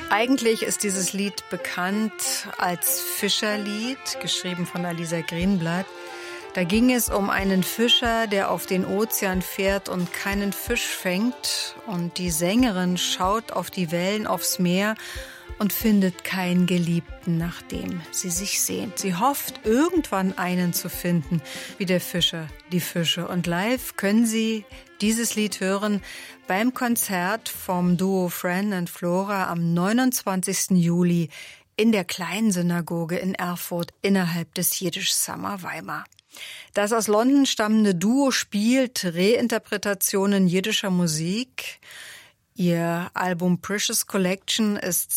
Eigentlich ist dieses Lied bekannt als Fischerlied, geschrieben von Alisa Greenblatt. Da ging es um einen Fischer, der auf den Ozean fährt und keinen Fisch fängt. Und die Sängerin schaut auf die Wellen, aufs Meer und findet keinen Geliebten, nach dem sie sich sehnt. Sie hofft, irgendwann einen zu finden, wie der Fischer, die Fische. Und live können Sie dieses Lied hören beim Konzert vom Duo Fran and Flora am 29. Juli in der Kleinen Synagoge in Erfurt innerhalb des Yiddish Summer Weimar. Das aus London stammende Duo spielt Reinterpretationen jiddischer Musik. Ihr Album Precious Collection ist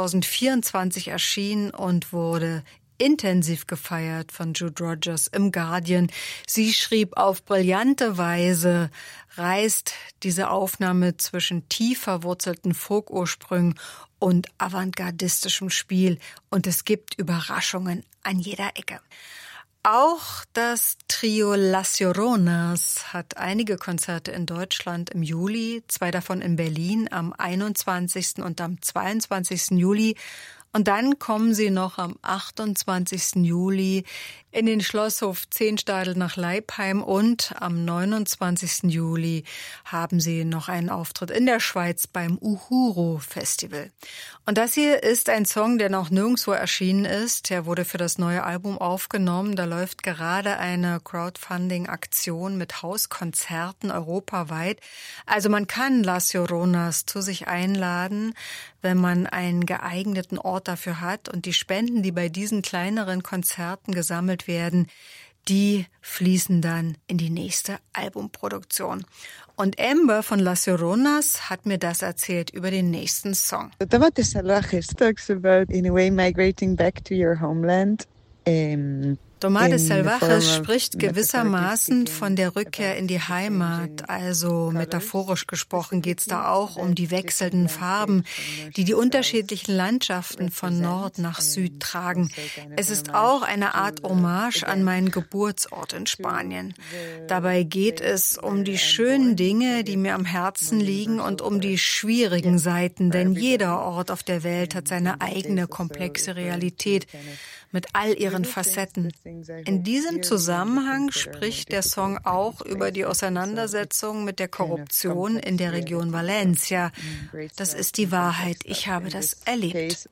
2024 erschienen und wurde intensiv gefeiert von Jude Rogers im Guardian. Sie schrieb, auf brillante Weise reist diese Aufnahme zwischen tief verwurzelten Folk-Ursprüngen und avantgardistischem Spiel und es gibt Überraschungen an jeder Ecke. Auch das Trio Las Lloronas hat einige Konzerte in Deutschland im Juli, 2 davon in Berlin am 21. und am 22. Juli. Und dann kommen sie noch am 28. Juli in den Schlosshof Zehnstadel nach Leipheim und am 29. Juli haben sie noch einen Auftritt in der Schweiz beim Uhuru Festival. Und das hier ist ein Song, der noch nirgendwo erschienen ist. Der wurde für das neue Album aufgenommen. Da läuft gerade eine Crowdfunding-Aktion mit Hauskonzerten europaweit. Also man kann Las Lloronas zu sich einladen, wenn man einen geeigneten Ort dafür hat. Und die Spenden, die bei diesen kleineren Konzerten gesammelt werden, die fließen dann in die nächste Albumproduktion. Und Amber von Las Lloronas hat mir das erzählt über den nächsten Song. Tomates Salvajes talks about, in a way, migrating back to your homeland. Tomates Salvajes spricht gewissermaßen von der Rückkehr in die Heimat. Also metaphorisch gesprochen geht es da auch um die wechselnden Farben, die die unterschiedlichen Landschaften von Nord nach Süd tragen. Es ist auch eine Art Hommage an meinen Geburtsort in Spanien. Dabei geht es um die schönen Dinge, die mir am Herzen liegen und um die schwierigen Seiten, denn jeder Ort auf der Welt hat seine eigene komplexe Realität mit all ihren Facetten. In diesem Zusammenhang spricht der Song auch über die Auseinandersetzung mit der Korruption in der Region Valencia. Das ist die Wahrheit. Ich habe das erlebt.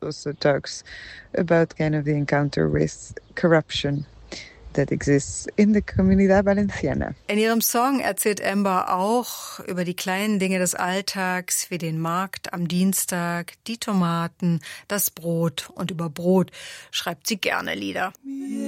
That exists in the Comunidad Valenciana. In ihrem Song erzählt Amber auch über die kleinen Dinge des Alltags, wie den Markt am Dienstag, die Tomaten, das Brot und über Brot schreibt sie gerne Lieder.